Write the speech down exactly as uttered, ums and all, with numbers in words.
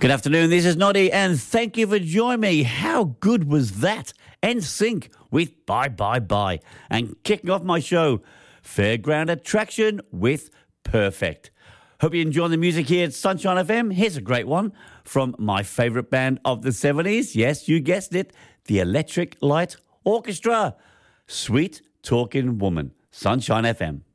Good afternoon, this is Noddy, and thank you for joining me. How good was that? N Sync with Bye Bye Bye. And kicking off my show, Fairground Attraction with Perfect. Hope you enjoy the music here at Sunshine F M. Here's a great one from my favourite band of the seventies. Yes, you guessed it, the Electric Light Orchestra. Sweet Talking Woman. Sunshine F M.